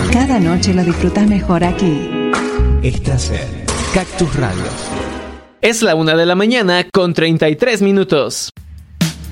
Cada noche lo disfrutas mejor aquí. Estás en Cactus Radio. Es la 1:00 a.m. con 33 minutos.